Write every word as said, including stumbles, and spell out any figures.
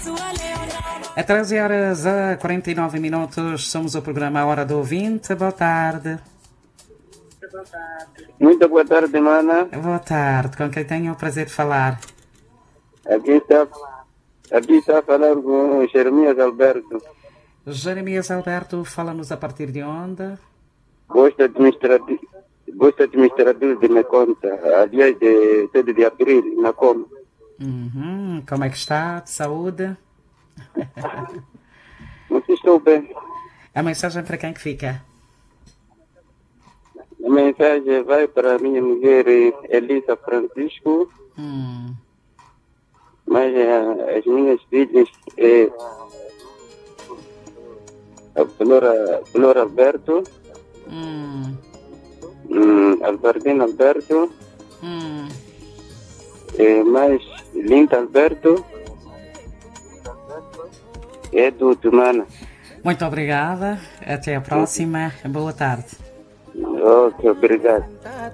A treze horas a quarenta e nove minutos, somos o programa Hora do Ouvinte. Boa tarde. Muito boa tarde, mana. Boa tarde, com quem tenho o prazer de falar? Aqui está, aqui está a falar com o Jeremias Alberto. Jeremias Alberto, fala-nos a partir de onde? Gosto administrativo, gosto administrativo de minha conta, aliás, de sede de abril, na Coma. Uhum. Como é que está? De saúde? Não estou bem. A mensagem para quem que fica? A mensagem vai para a minha mulher Elisa Francisco, Hum. mas eh, as minhas filhas é a Flora, Flora Alberto, Hum. hum, Albertino Alberto, Hum. é, mais Linda Alberto, Edu Tumana. Muito obrigada. Até a próxima. Boa tarde. Ok, obrigado.